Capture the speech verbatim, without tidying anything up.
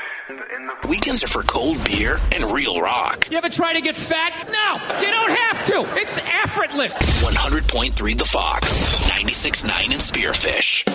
In the, in the... Weekends are for cold beer and real rock. You ever try to get fat? No, you don't have to. It's effortless. one hundred point three The Fox, ninety-six point nine in Spearfish.